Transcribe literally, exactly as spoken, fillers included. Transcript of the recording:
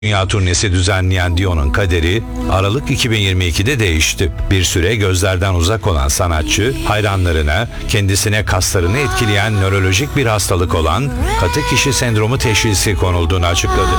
Dünya turnesi düzenleyen Dion'un kaderi Aralık iki bin yirmi ikide değişti. Bir süre gözlerden uzak olan sanatçı, hayranlarına kendisine kaslarını etkileyen nörolojik bir hastalık olan katı kişi sendromu teşhisi konulduğunu açıkladı.